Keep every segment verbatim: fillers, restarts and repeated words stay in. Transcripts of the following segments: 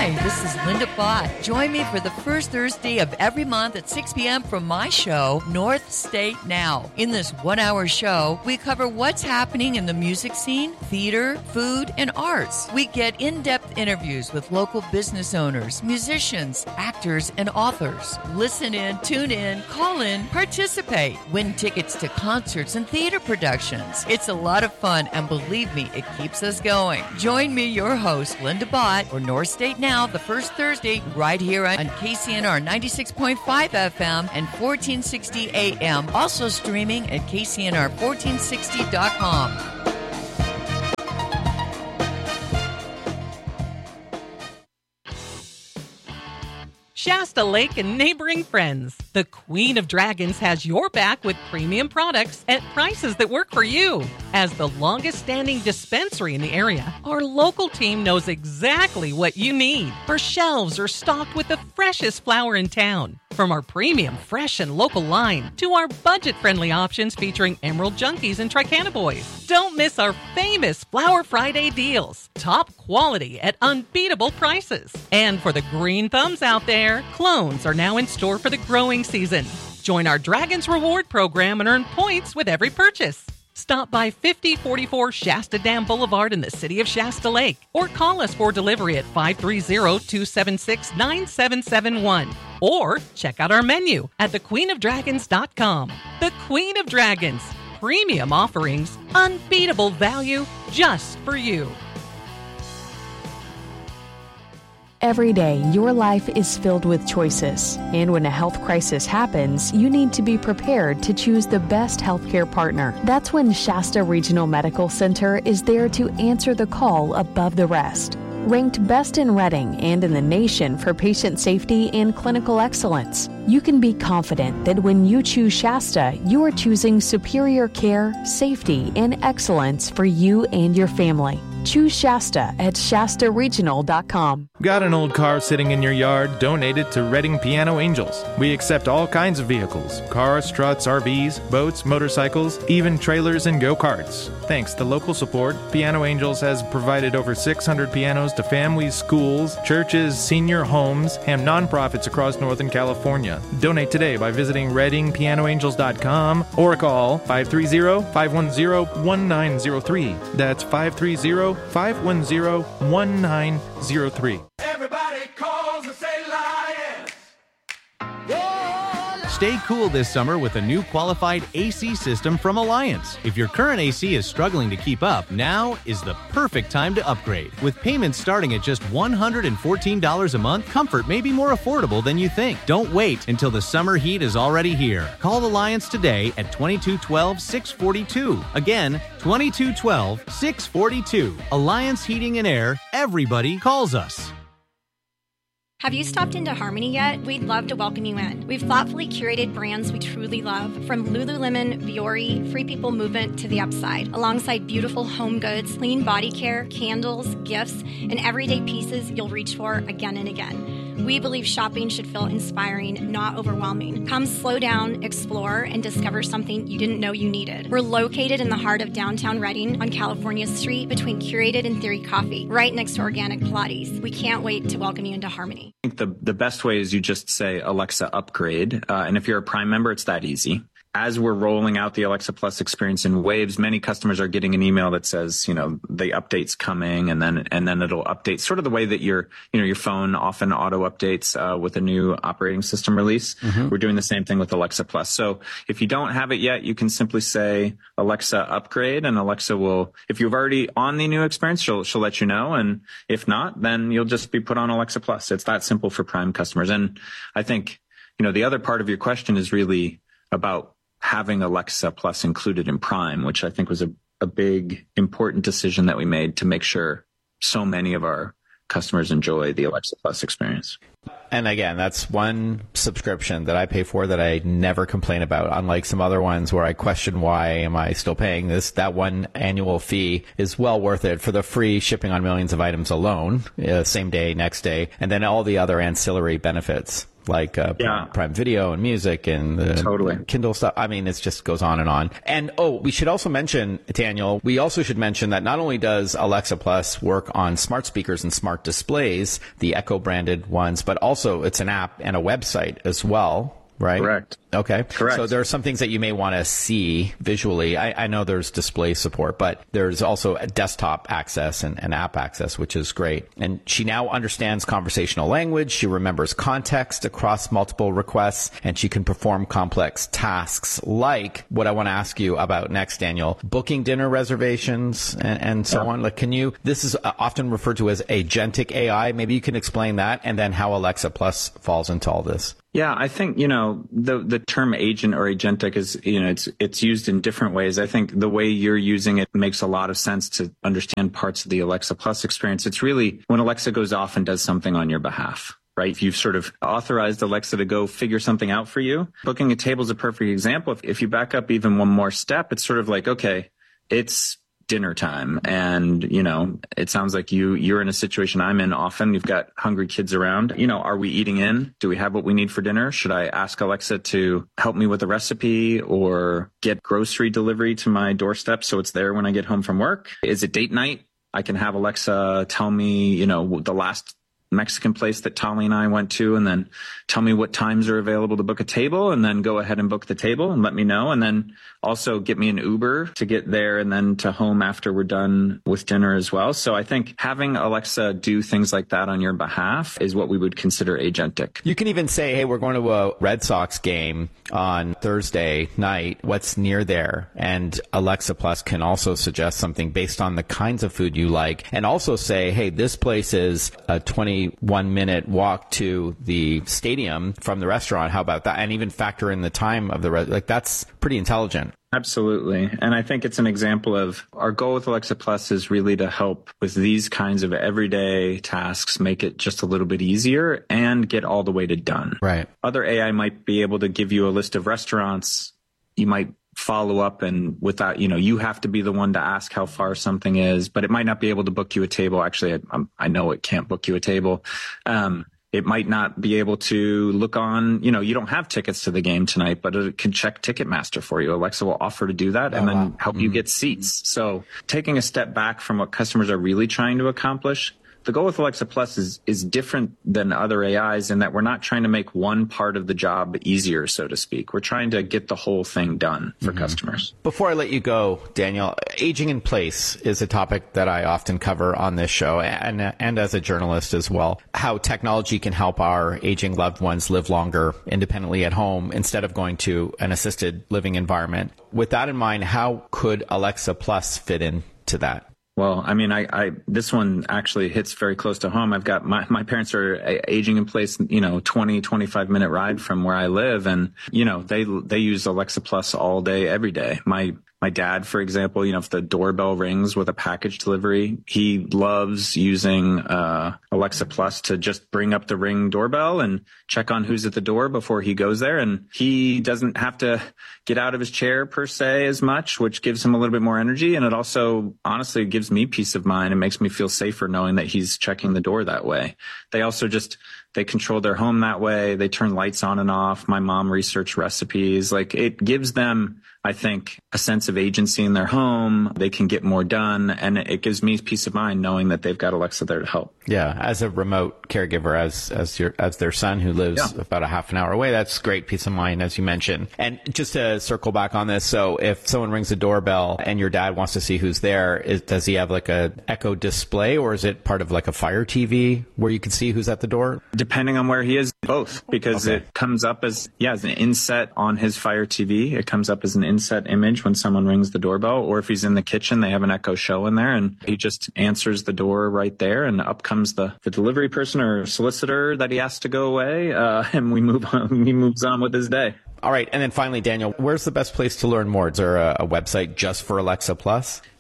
Hi, this is Linda Bott. Join me for the first Thursday of every month at six p.m. from my show, North State Now. In this one-hour show, we cover what's happening in the music scene, theater, food, and arts. We get in-depth interviews with local business owners, musicians, actors, and authors. Listen in, tune in, call in, participate. Win tickets to concerts and theater productions. It's a lot of fun, and believe me, it keeps us going. Join me, your host, Linda Bott, for North State Now, the first Thursday, right here on K C N R ninety-six point five F M and fourteen sixty A M. Also streaming at K C N R fourteen sixty dot com. Shasta Lake and neighboring friends. The Queen of Dragons has your back with premium products at prices that work for you. As the longest-standing dispensary in the area, our local team knows exactly what you need. Our shelves are stocked with the freshest flower in town. From our premium, fresh, and local line to our budget-friendly options featuring Emerald Junkies and Tricana Boys. Don't miss our famous Flower Friday deals. Top quality at unbeatable prices. And for the green thumbs out there, clones are now in store for the growing season. Join our Dragons Reward program and earn points with every purchase. Stop by fifty forty-four Shasta Dam Boulevard in the city of Shasta Lake or call us for delivery at five three zero, two seven six, nine seven seven one or check out our menu at the queen of dragons dot com. The Queen of Dragons. Premium offerings, unbeatable value just for you. Every day, your life is filled with choices. And when a health crisis happens, you need to be prepared to choose the best healthcare partner. That's when Shasta Regional Medical Center is there to answer the call above the rest. Ranked best in Redding and in the nation for patient safety and clinical excellence, you can be confident that when you choose Shasta, you are choosing superior care, safety, and excellence for you and your family. Choose Shasta at shasta regional dot com. Got an old car sitting in your yard? Donate it to Redding Piano Angels. We accept all kinds of vehicles: cars, trucks, R Vs, boats, motorcycles, even trailers and go-karts. Thanks to local support, Piano Angels has provided over six hundred pianos to families, schools, churches, senior homes, and nonprofits across Northern California. Donate today by visiting redding piano angels dot com or call five three zero, five one zero, one nine zero three. That's five three zero, five one zero, one nine zero three. Everybody calls and say lions. Stay cool this summer with a new qualified A C system from Alliance. If your current A C is struggling to keep up, now is the perfect time to upgrade. With payments starting at just one hundred fourteen dollars a month, comfort may be more affordable than you think. Don't wait until the summer heat is already here. Call Alliance today at twenty-two twelve, six forty-two. Again, twenty-two twelve, six forty-two. Alliance Heating and Air. Everybody calls us. Have you stopped into Harmony yet? We'd love to welcome you in. We've thoughtfully curated brands we truly love, from Lululemon, Viore, Free People Movement to The Upside, alongside beautiful home goods, clean body care, candles, gifts, and everyday pieces you'll reach for again and again. We believe shopping should feel inspiring, not overwhelming. Come slow down, explore, and discover something you didn't know you needed. We're located in the heart of downtown Redding on California Street between Curated and Theory Coffee, right next to Organic Pilates. We can't wait to welcome you into Harmony. I think the, the best way is you just say Alexa upgrade. Uh, and if you're a Prime member, it's that easy. As we're rolling out the Alexa Plus experience in waves, many customers are getting an email that says, you know, the update's coming, and then and then it'll update, sort of the way that your, you know, your phone often auto updates uh, with a new operating system release. Mm-hmm. We're doing the same thing with Alexa Plus. So if you don't have it yet, you can simply say Alexa upgrade, and Alexa will, if you've already on the new experience, she'll she'll let you know, and if not, then you'll just be put on Alexa Plus. It's that simple for Prime customers. And I think, you know, the other part of your question is really about having Alexa Plus included in Prime, which I think was a, a big, important decision that we made to make sure so many of our customers enjoy the Alexa Plus experience. And again, that's one subscription that I pay for that I never complain about. Unlike some other ones where I question why am I still paying this, that one annual fee is well worth it for the free shipping on millions of items alone, uh, same day, next day, and then all the other ancillary benefits. like uh, yeah. Prime Video and music and the totally. Kindle stuff. I mean, it just goes on and on. And, oh, we should also mention, Daniel, we also should mention that not only does Alexa Plus work on smart speakers and smart displays, the Echo branded ones, but also it's an app and a website as well. Right? Correct. Okay. Correct. So there are some things that you may want to see visually. I, I know there's display support, but there's also a desktop access and, and app access, which is great. And she now understands conversational language. She remembers context across multiple requests, and she can perform complex tasks like what I want to ask you about next, Daniel, booking dinner reservations and, and so yeah. on. Like, can you, this is often referred to as agentic A I. Maybe you can explain that and then how Alexa Plus falls into all this. Yeah, I think, you know, the the term agent or agentic is, you know, it's it's used in different ways. I think the way you're using it makes a lot of sense to understand parts of the Alexa Plus experience. It's really when Alexa goes off and does something on your behalf, right? If you've sort of authorized Alexa to go figure something out for you. Booking a table is a perfect example. If, if you back up even one more step, it's sort of like, okay, it's dinner time. And, you know, it sounds like you, you're in a situation I'm in often. You've got hungry kids around. You know, are we eating in? Do we have what we need for dinner? Should I ask Alexa to help me with a recipe or get grocery delivery to my doorstep so it's there when I get home from work? Is it date night? I can have Alexa tell me, you know, the last Mexican place that Tali and I went to, and then tell me what times are available to book a table, and then go ahead and book the table and let me know. And then also get me an Uber to get there and then to home after we're done with dinner as well. So I think having Alexa do things like that on your behalf is what we would consider agentic. You can even say, hey, we're going to a Red Sox game on Thursday night. What's near there? And Alexa Plus can also suggest something based on the kinds of food you like, and also say, hey, this place is a twenty-one minute walk to the stadium from the restaurant. How about that? And even factor in the time of the re- like that's pretty intelligent. Absolutely. And I think it's an example of our goal with Alexa Plus is really to help with these kinds of everyday tasks, make it just a little bit easier and get all the way to done. Right. Other A I might be able to give you a list of restaurants. You might follow up and without, you know, you have to be the one to ask how far something is, but it might not be able to book you a table. Actually, I, I know it can't book you a table. Um, It might not be able to look on, you know, you don't have tickets to the game tonight, but it can check Ticketmaster for you. Alexa will offer to do that and oh, then wow. help mm-hmm. you get seats. So taking a step back from what customers are really trying to accomplish, the goal with Alexa Plus is is different than other A Is in that we're not trying to make one part of the job easier, so to speak. We're trying to get the whole thing done for mm-hmm. customers. Before I let you go, Daniel, aging in place is a topic that I often cover on this show and and as a journalist as well. How technology can help our aging loved ones live longer independently at home instead of going to an assisted living environment. With that in mind, how could Alexa Plus fit into that? Well, I mean, I, I, this one actually hits very close to home. I've got my, my parents are aging in place, you know, twenty, twenty-five minute ride from where I live. And, you know, they, they use Alexa Plus all day, every day. My, my dad, for example, you know, if the doorbell rings with a package delivery, he loves using, uh, Alexa Plus to just bring up the Ring doorbell and check on who's at the door before he goes there. And he doesn't have to get out of his chair per se as much, which gives him a little bit more energy. And it also honestly gives me peace of mind and makes me feel safer knowing that he's checking the door that way. They also just, they control their home that way. They turn lights on and off. My mom researched recipes. Like it gives them, I think, a sense of agency in their home. They can get more done. And it gives me peace of mind knowing that they've got Alexa there to help. Yeah. As a remote caregiver, as, as your, as their son who lives yeah. about a half an hour away, that's great peace of mind, as you mentioned. And just to circle back on this. So if someone rings the doorbell and your dad wants to see who's there, is, does he have like a Echo display or is it part of like a Fire T V where you can see who's at the door? Depending on where he is, both, because okay. it comes up as, yeah, as an inset on his Fire T V. It comes up as an inset image when someone rings the doorbell, or if he's in the kitchen, they have an Echo Show in there and he just answers the door right there and up comes the, the delivery person or solicitor that he has to go away. Uh, and we move on, he moves on with his day. All right. And then finally, Daniel, where's the best place to learn more? Is there a, a website just for Alexa Plus?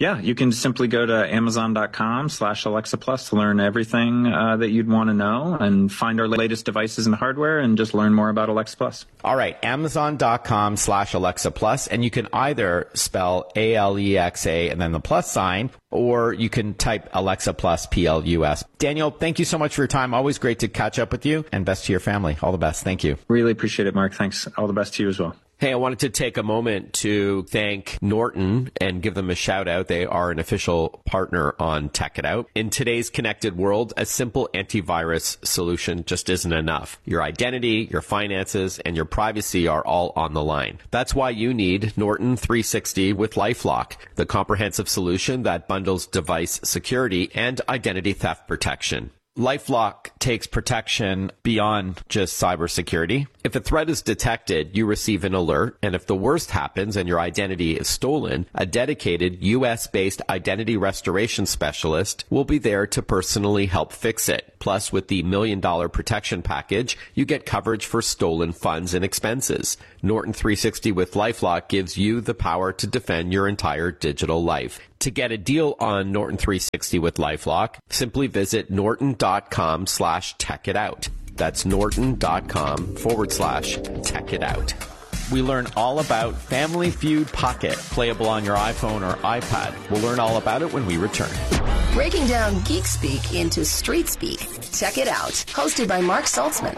Yeah, you can simply go to amazon.com slash Alexa Plus to learn everything uh, that you'd want to know and find our latest devices and hardware and just learn more about Alexa Plus. All right, amazon.com slash Alexa Plus, and you can either spell A L E X A and then the plus sign, or you can type Alexa Plus, P L U S. Daniel, thank you so much for your time. Always great to catch up with you, and best to your family. All the best. Thank you. Really appreciate it, Mark. Thanks. All the best to you as well. Hey, I wanted to take a moment to thank Norton and give them a shout out. They are an official partner on Tech It Out. In today's connected world, a simple antivirus solution just isn't enough. Your identity, your finances, and your privacy are all on the line. That's why you need Norton three sixty with LifeLock, the comprehensive solution that bundles device security and identity theft protection. LifeLock takes protection beyond just cybersecurity. If a threat is detected, you receive an alert, and if the worst happens and your identity is stolen, a dedicated U S-based identity restoration specialist will be there to personally help fix it. Plus, with the million dollar protection package, you get coverage for stolen funds and expenses. Norton three sixty with LifeLock gives you the power to defend your entire digital life. To get a deal on Norton three sixty with LifeLock, simply visit norton.com slash tech it out. That's norton.com forward slash tech it out. We learn all about Family Feud Pocket, playable on your iPhone or iPad. We'll learn all about it when we return. Breaking down geek speak into street speak. Check it out. Hosted by Mark Saltzman.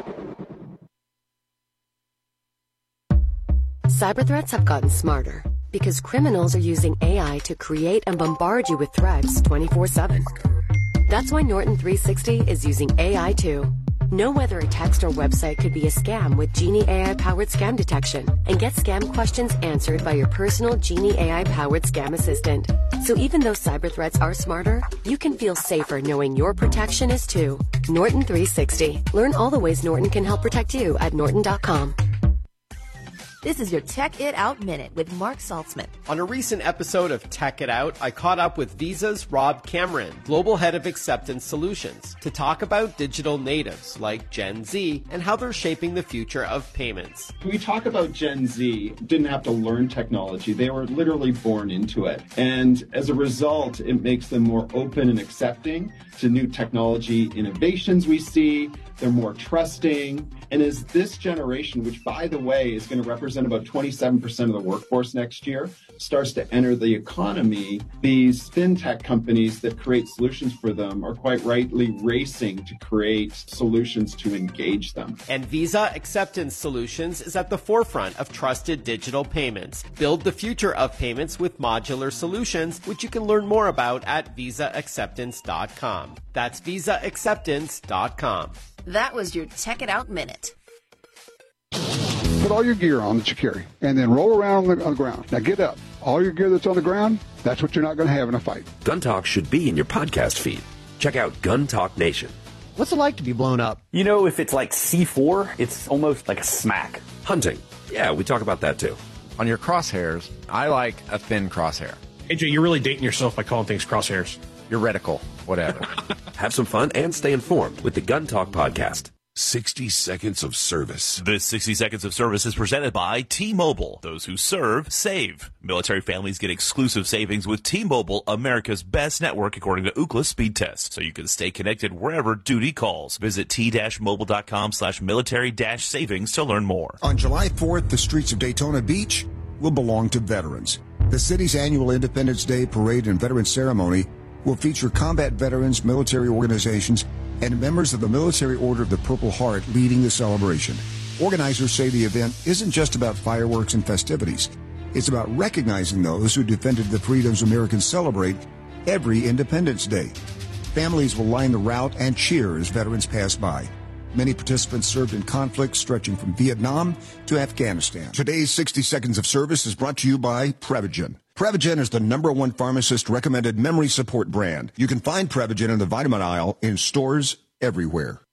Cyber threats have gotten smarter because criminals are using A I to create and bombard you with threats twenty-four seven. That's why Norton three sixty is using A I too. Know whether a text or website could be a scam with Genie A I-powered scam detection, and get scam questions answered by your personal Genie A I-powered scam assistant. So even though cyber threats are smarter, you can feel safer knowing your protection is too. Norton three sixty. Learn all the ways Norton can help protect you at norton dot com. This is your Tech It Out Minute with Mark Saltzman. On a recent episode of Tech It Out, I caught up with Visa's Rob Cameron, Global Head of Acceptance Solutions, to talk about digital natives like Gen Z and how they're shaping the future of payments. We talk about Gen Z, didn't have to learn technology. They were literally born into it. And as a result, it makes them more open and accepting to new technology innovations we see. They're more trusting. And as this generation, which, by the way, is going to represent about twenty-seven percent of the workforce next year, starts to enter the economy, these fintech companies that create solutions for them are quite rightly racing to create solutions to engage them. And Visa Acceptance Solutions is at the forefront of trusted digital payments. Build the future of payments with modular solutions, which you can learn more about at visa acceptance dot com. That's visa acceptance dot com. That was your Tech It Out Minute. Put all your gear on that you carry, and then roll around on the, on the ground. Now get up. All your gear that's on the ground, that's what you're not going to have in a fight. Gun Talk should be in your podcast feed. Check out Gun Talk Nation. What's it like to be blown up? You know, if it's like C four, it's almost like a smack. Hunting. Yeah, we talk about that too. On your crosshairs, I like a thin crosshair. A J, you're really dating yourself by calling things crosshairs. Your reticle, whatever. Have some fun and stay informed with the Gun Talk podcast. sixty seconds of service. This sixty seconds of service is presented by T-Mobile. Those who serve, save. Military families get exclusive savings with T-Mobile, America's best network according to Ookla speed test. So you can stay connected wherever duty calls. Visit t-mobile.com slash military dash savings to learn more. On July fourth, the streets of Daytona Beach will belong to veterans. The city's annual Independence Day Parade and Veterans Ceremony will feature combat veterans, military organizations, and members of the Military Order of the Purple Heart leading the celebration. Organizers say the event isn't just about fireworks and festivities. It's about recognizing those who defended the freedoms Americans celebrate every Independence Day. Families will line the route and cheer as veterans pass by. Many participants served in conflicts stretching from Vietnam to Afghanistan. Today's sixty seconds of service is brought to you by Prevagen. Prevagen is the number one pharmacist-recommended memory support brand. You can find Prevagen in the vitamin aisle in stores everywhere.